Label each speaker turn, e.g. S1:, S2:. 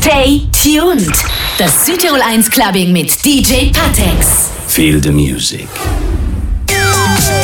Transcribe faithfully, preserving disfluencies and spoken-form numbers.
S1: Stay tuned. Das Südtirol eins Clubbing mit D J Patex.
S2: Feel the music.